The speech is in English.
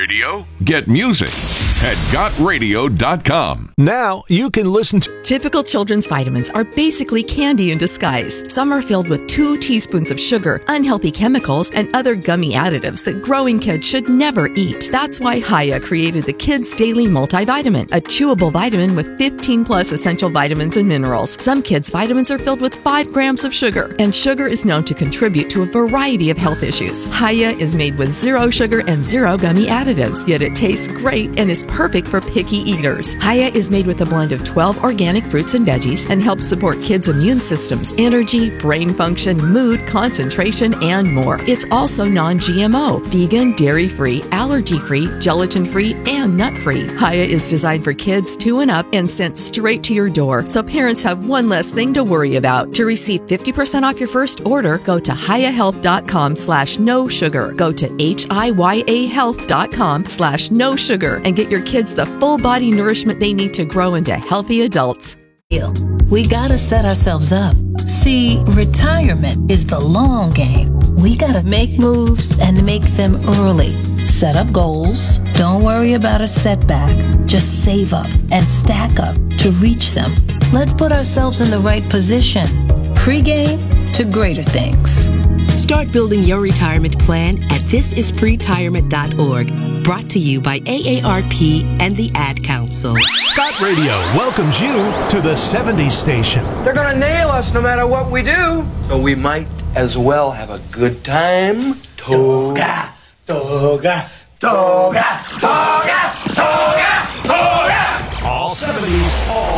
radio? Get music at GotRadio.com. Now you can listen to Typical children's vitamins are basically candy in disguise. Some are filled with 2 teaspoons of sugar, unhealthy chemicals, and other gummy additives that growing kids should never eat. That's why Hiya created the Kids Daily Multivitamin, a chewable vitamin with 15 plus essential vitamins and minerals. Some kids' vitamins are filled with 5 grams of sugar, and sugar is known to contribute to a variety of health issues. Hiya is made with 0 sugar and 0 gummy additives, yet it tastes great and is perfect for picky eaters. Hiya is made with a blend of 12 organic fruits and veggies and helps support kids' immune systems, energy, brain function, mood, concentration, and more. It's also non-GMO, vegan, dairy-free, allergy-free, gelatin-free, and nut-free. Hiya is designed for kids 2 and up and sent straight to your door, so parents have one less thing to worry about. To receive 50% off your first order, go to hiyahealth.com/no sugar. Go to hiyahealth.com/no sugar and get your kids the full body nourishment they need to grow into healthy adults. We gotta set ourselves up. See, retirement is the long game. We gotta make moves and make them early. Set up goals. Don't worry about a setback. Just save up and stack up to reach them. Let's put ourselves in the right position. Pre-game to greater things. Start building your retirement plan at thisispretirement.org. Brought to you by AARP and the Ad Council. Got Radio welcomes you to the 70s station. They're gonna nail us no matter what we do. So we might as well have a good time. Toga, toga, toga, toga, toga, toga. All 70s, all